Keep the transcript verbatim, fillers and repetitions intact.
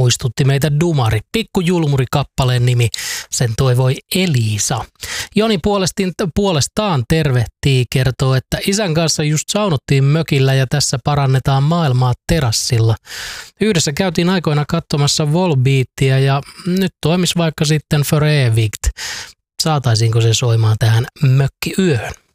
muistutti meitä Dumari. Pikkujulmuri kappaleen nimi, sen toivoi Elisa. Joni puolestiin, puolestaan tervehtii, kertoo, että isän kanssa just saunottiin mökillä ja tässä parannetaan maailmaa terassilla. Yhdessä käytiin aikoina katsomassa Volbeatia ja nyt toimis vaikka sitten För evigt. Saataisiinko se soimaan tähän mökkiyöhön?